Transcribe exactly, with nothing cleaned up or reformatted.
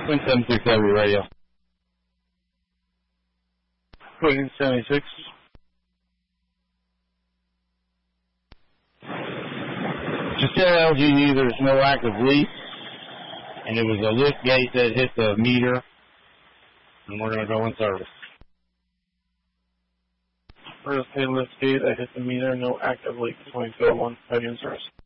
Twin seventy-six Heavy Radio. Twin seventy-six. Just tell L G U there's no active leak, and it was a lift gate that hit the meter, and we're going to go in service. We're going to say lift gate that hit the meter, no active leak. twenty-two oh one, heavy in service.